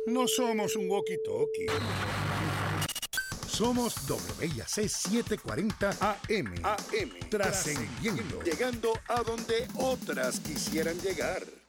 No somos un walkie-talkie. Somos WIAC 740 AM. Trascendiendo. Llegando a donde otras quisieran llegar.